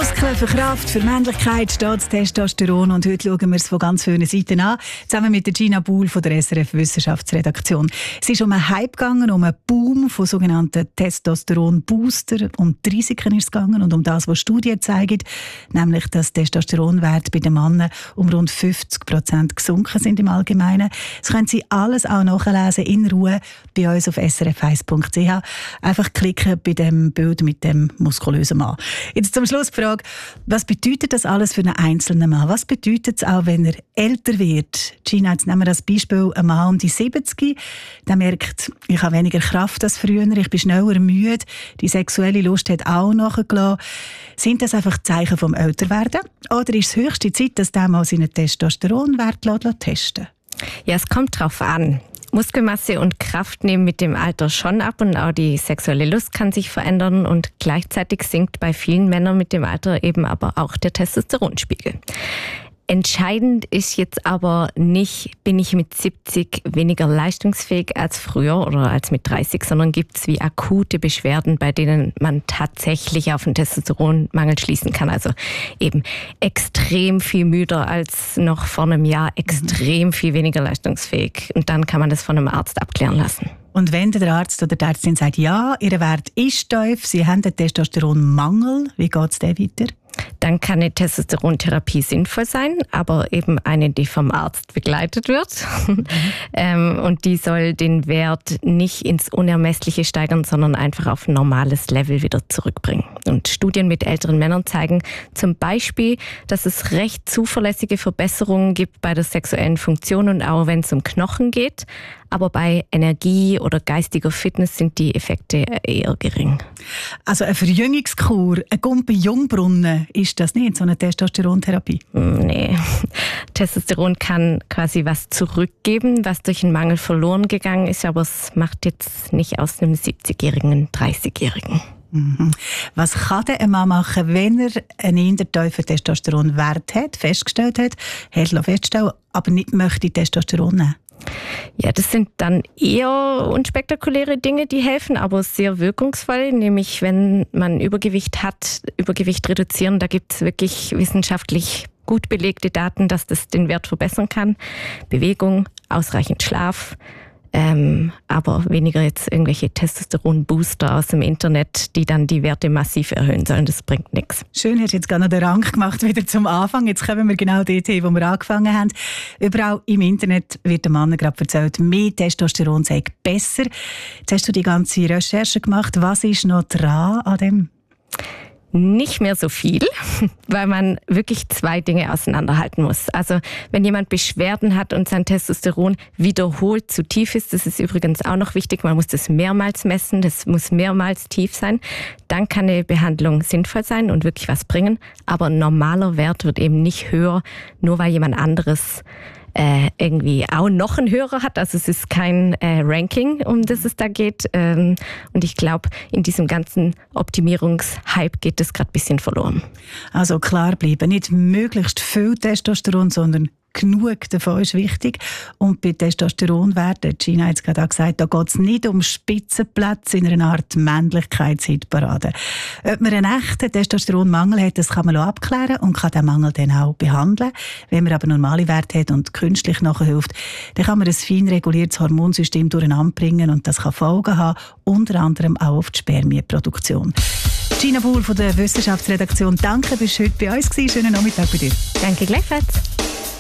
Muskeln, für Kraft, für Männlichkeit steht das Testosteron. Und heute schauen wir es von ganz vielen Seiten an. Zusammen mit der Gina Buhl von der SRF Wissenschaftsredaktion. Es ist um einen Hype gegangen, um einen Boom von sogenannten Testosteron-Booster. Um die Risiken ist es gegangen und um das, was Studien zeigen, nämlich dass Testosteronwerte bei den Männern um rund 50% gesunken sind im Allgemeinen. Das können Sie alles auch nachlesen in Ruhe bei uns auf srf1.ch. Einfach klicken bei dem Bild mit dem muskulösen Mann. Jetzt zum Schluss die Frage, was bedeutet das alles für einen einzelnen Mann? Was bedeutet es auch, wenn er älter wird? Gina, jetzt nehmen wir das Beispiel, ein Mann um die 70, der merkt, ich habe weniger Kraft als früher, ich bin schneller müde, die sexuelle Lust hat auch nachgelassen. Sind das einfach Zeichen vom Älterwerden? Oder ist es höchste Zeit, dass der mal seinen Testosteronwert testen lässt? Ja, es kommt drauf an. Muskelmasse und Kraft nehmen mit dem Alter schon ab und auch die sexuelle Lust kann sich verändern und gleichzeitig sinkt bei vielen Männern mit dem Alter eben aber auch der Testosteronspiegel. Entscheidend ist jetzt aber nicht, bin ich mit 70 weniger leistungsfähig als früher oder als mit 30, sondern gibt es wie akute Beschwerden, bei denen man tatsächlich auf einen Testosteronmangel schließen kann. Also eben extrem viel müder als noch vor einem Jahr, extrem viel weniger leistungsfähig. Und dann kann man das von einem Arzt abklären lassen. Und wenn der Arzt oder die Ärztin sagt, ja, Ihr Wert ist tief, Sie haben einen Testosteronmangel, wie geht es dann weiter? Dann kann eine Testosterontherapie sinnvoll sein, aber eben eine, die vom Arzt begleitet wird. Und die soll den Wert nicht ins Unermessliche steigern, sondern einfach auf ein normales Level wieder zurückbringen. Und Studien mit älteren Männern zeigen zum Beispiel, dass es recht zuverlässige Verbesserungen gibt bei der sexuellen Funktion und auch wenn es um Knochen geht. Aber bei Energie oder geistiger Fitness sind die Effekte eher gering. Also eine Verjüngungskur, ein Gumpen Jungbrunnen, ist das nicht, so eine Testosterontherapie? Nee. Testosteron kann quasi was zurückgeben, was durch einen Mangel verloren gegangen ist, aber es macht jetzt nicht aus einem 70-Jährigen einen 30-Jährigen. Was kann denn ein Mann machen, wenn er einen tiefen Testosteronwert hat, festgestellt hat feststellen, aber nicht möchte Testosteron nehmen? Ja, das sind dann eher unspektakuläre Dinge, die helfen, aber sehr wirkungsvoll. Nämlich, wenn man Übergewicht hat, Übergewicht reduzieren, da gibt es wirklich wissenschaftlich gut belegte Daten, dass das den Wert verbessern kann. Bewegung, ausreichend Schlaf, aber weniger jetzt irgendwelche Testosteron-Booster aus dem Internet, die dann die Werte massiv erhöhen sollen. Das bringt nichts. Schön, hast du jetzt gerade noch den Rang gemacht wieder zum Anfang. Jetzt kommen wir genau dorthin, wo wir angefangen haben. Überall im Internet wird den Männern gerade erzählt, mehr Testosteron sei besser. Jetzt hast du die ganze Recherche gemacht. Was ist noch dran an dem? Nicht mehr so viel, weil man wirklich zwei Dinge auseinanderhalten muss. Also wenn jemand Beschwerden hat und sein Testosteron wiederholt zu tief ist, das ist übrigens auch noch wichtig, man muss das mehrmals messen, das muss mehrmals tief sein, dann kann eine Behandlung sinnvoll sein und wirklich was bringen. Aber ein normaler Wert wird eben nicht höher, nur weil jemand anderes irgendwie auch noch einen Hörer hat. Also es ist kein Ranking, um das es da geht. Und ich glaube, in diesem ganzen Optimierungshype geht das gerade ein bisschen verloren. Also klar bleiben, nicht möglichst viel Testosteron, sondern genug davon ist wichtig. Und bei Testosteronwerten, Gina hat es gerade auch gesagt, da geht es nicht um Spitzenplätze in einer Art Männlichkeitshitparade. Ob man einen echten Testosteronmangel hat, das kann man abklären und kann den Mangel dann auch behandeln. Wenn man aber normale Werte hat und künstlich nachhilft, dann kann man ein fein reguliertes Hormonsystem durcheinander bringen und das kann Folgen haben, unter anderem auch auf die Spermienproduktion. Gina Buhl von der Wissenschaftsredaktion, danke, bist heute bei uns gewesen. Schönen Nachmittag bei dir. Danke gleichfalls.